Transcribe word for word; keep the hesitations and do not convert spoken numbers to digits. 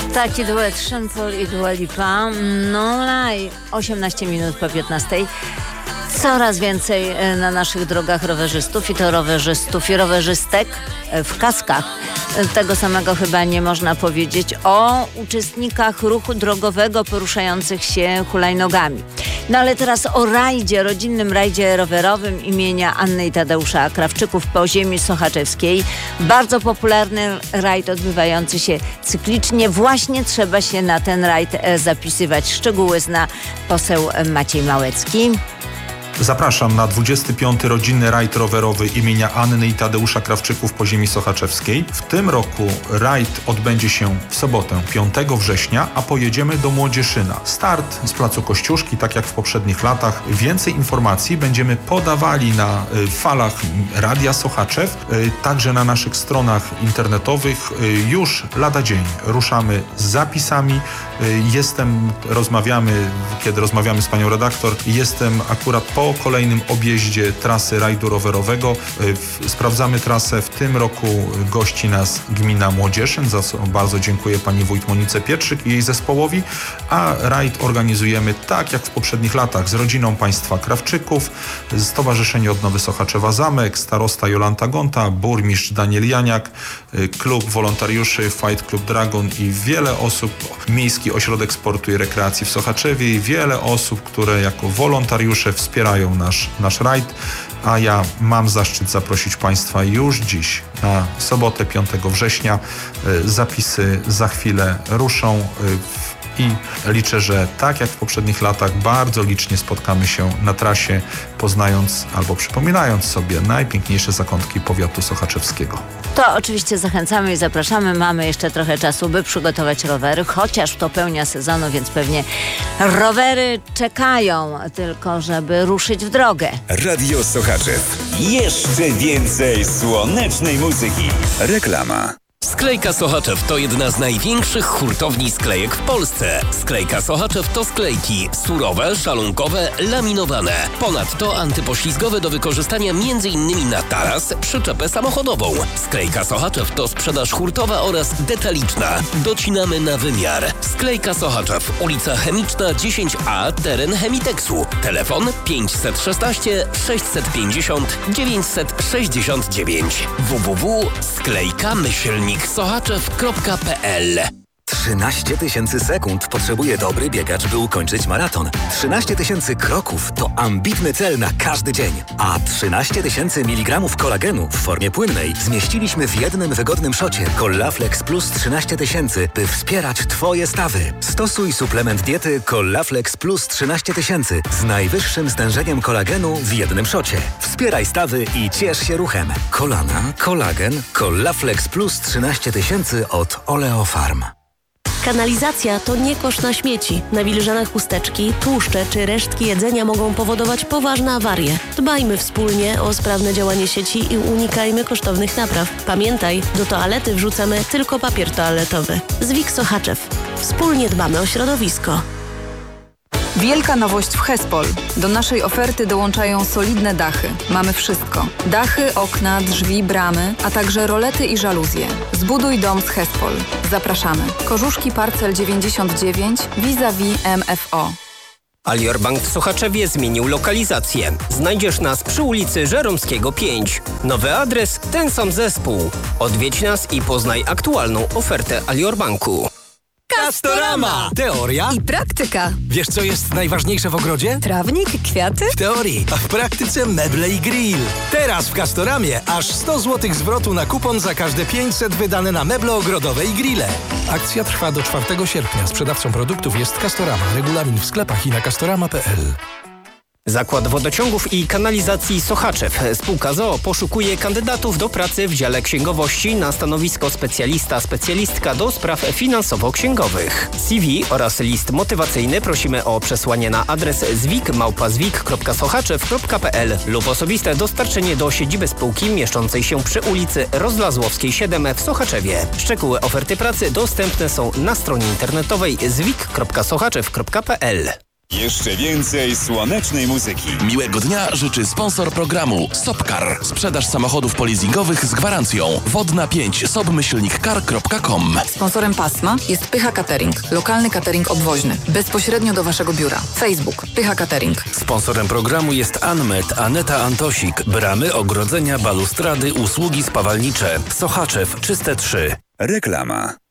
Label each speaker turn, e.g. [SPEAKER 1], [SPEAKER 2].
[SPEAKER 1] Taki duet Sean Paul i Dua Lipa. No laj, osiemnaście minut po piętnastej. Coraz więcej na naszych drogach rowerzystów i to rowerzystów i rowerzystek w kaskach. Tego samego chyba nie można powiedzieć o uczestnikach ruchu drogowego poruszających się hulajnogami. No ale teraz o rajdzie, rodzinnym rajdzie rowerowym imienia Anny i Tadeusza Krawczyków po ziemi sochaczewskiej. Bardzo popularny rajd odbywający się cyklicznie. Właśnie trzeba się na ten rajd zapisywać. Szczegóły zna poseł Maciej Małecki.
[SPEAKER 2] Zapraszam na dwudziesty piąty rodzinny rajd rowerowy imienia Anny i Tadeusza Krawczyków po ziemi sochaczewskiej. W tym roku rajd odbędzie się w sobotę, piątego września, a pojedziemy do Młodzieszyna. Start z placu Kościuszki, tak jak w poprzednich latach. Więcej informacji będziemy podawali na falach Radia Sochaczew, także na naszych stronach internetowych. Już lada dzień ruszamy z zapisami. Jestem, rozmawiamy, kiedy rozmawiamy z panią redaktor, jestem akurat po kolejnym objeździe trasy rajdu rowerowego. Sprawdzamy trasę. W tym roku gości nas gmina Młodzieszyn, za co bardzo dziękuję pani wójt Monice Pietrzyk i jej zespołowi, a rajd organizujemy tak jak w poprzednich latach z rodziną państwa Krawczyków, Stowarzyszenie Odnowy Sochaczewa Zamek, starosta Jolanta Gonta, burmistrz Daniel Janiak, klub wolontariuszy Fight Club Dragon i wiele osób, Miejski Ośrodek Sportu i Rekreacji w Sochaczewie i wiele osób, które jako wolontariusze wspierają nasz, nasz rajd, a ja mam zaszczyt zaprosić państwa już dziś na sobotę piątego września. Zapisy za chwilę ruszą i liczę, że tak jak w poprzednich latach bardzo licznie spotkamy się na trasie, poznając albo przypominając sobie najpiękniejsze zakątki powiatu sochaczewskiego.
[SPEAKER 1] To oczywiście zachęcamy i zapraszamy. Mamy jeszcze trochę czasu, by przygotować rowery, chociaż to pełnia sezonu, więc pewnie rowery czekają tylko, żeby ruszyć w drogę.
[SPEAKER 3] Radio Sochaczew. Jeszcze więcej słonecznej muzyki. Reklama.
[SPEAKER 4] Sklejka Sochaczew to jedna z największych hurtowni sklejek w Polsce. Sklejka Sochaczew to sklejki surowe, szalunkowe, laminowane. Ponadto antypoślizgowe do wykorzystania m.in. na taras, przyczepę samochodową. Sklejka Sochaczew to sprzedaż hurtowa oraz detaliczna. Docinamy na wymiar. Sklejka Sochaczew, ulica Chemiczna dziesięć A, teren Chemiteksu. Telefon pięć jeden sześć sześć pięć zero dziewięć sześć dziewięć. w w w kropka sklejka myślnik sochaczew kropka p l.
[SPEAKER 5] trzynaście tysięcy sekund potrzebuje dobry biegacz, by ukończyć maraton. trzynaście tysięcy kroków to ambitny cel na każdy dzień. A trzynaście tysięcy miligramów kolagenu w formie płynnej zmieściliśmy w jednym wygodnym szocie. Collaflex Plus trzynaście tysięcy, by wspierać Twoje stawy. Stosuj suplement diety Collaflex Plus trzynaście tysięcy z najwyższym stężeniem kolagenu w jednym szocie. Wspieraj stawy i ciesz się ruchem. Kolana, kolagen, Collaflex Plus trzynaście tysięcy od Oleofarm.
[SPEAKER 6] Kanalizacja to nie kosz na śmieci. Nawilżane chusteczki, tłuszcze czy resztki jedzenia mogą powodować poważne awarie. Dbajmy wspólnie o sprawne działanie sieci i unikajmy kosztownych napraw. Pamiętaj, do toalety wrzucamy tylko papier toaletowy. Zwik Sochaczew. Wspólnie dbamy o środowisko.
[SPEAKER 7] Wielka nowość w Hespol. Do naszej oferty dołączają solidne dachy. Mamy wszystko. Dachy, okna, drzwi, bramy, a także rolety i żaluzje. Zbuduj dom z Hespol. Zapraszamy. Korzuszki Parcel dziewięćdziesiąt dziewięć vis-a-vis M F O.
[SPEAKER 8] Alior Bank w Sochaczewie zmienił lokalizację. Znajdziesz nas przy ulicy Żeromskiego pięć. Nowy adres, ten sam zespół. Odwiedź nas i poznaj aktualną ofertę Alior Banku.
[SPEAKER 9] Castorama! Teoria
[SPEAKER 10] i praktyka.
[SPEAKER 9] Wiesz, co jest najważniejsze w ogrodzie?
[SPEAKER 10] Trawnik, kwiaty?
[SPEAKER 9] W teorii, a w praktyce meble i grill. Teraz w Castoramie aż sto złotych zwrotu na kupon za każde pięćset wydane na meble ogrodowe i grille. Akcja trwa do czwartego sierpnia. Sprzedawcą produktów jest Castorama. Regulamin w sklepach i na castorama kropka p l.
[SPEAKER 8] Zakład Wodociągów i Kanalizacji Sochaczew. Spółka z o o poszukuje kandydatów do pracy w dziale księgowości na stanowisko specjalista, specjalistka do spraw finansowo-księgowych. C V oraz list motywacyjny prosimy o przesłanie na adres zwik małpa zwik kropka sochaczew kropka p l lub osobiste dostarczenie do siedziby spółki mieszczącej się przy ulicy Rozlazłowskiej siedem w Sochaczewie. Szczegóły oferty pracy dostępne są na stronie internetowej zwik kropka sochaczew kropka p l.
[SPEAKER 3] Jeszcze więcej słonecznej muzyki.
[SPEAKER 10] Miłego dnia życzy sponsor programu Sopcar. Sprzedaż samochodów polizingowych z gwarancją. Wodna pięć sobmyślnik car kropka com.
[SPEAKER 7] Sponsorem pasma jest Pycha Catering. Lokalny catering obwoźny. Bezpośrednio do Waszego biura. Facebook. Pycha Catering.
[SPEAKER 11] Sponsorem programu jest Anmet, Aneta Antosik. Bramy, ogrodzenia, balustrady, usługi spawalnicze. Sochaczew, czyste trzy.
[SPEAKER 3] Reklama.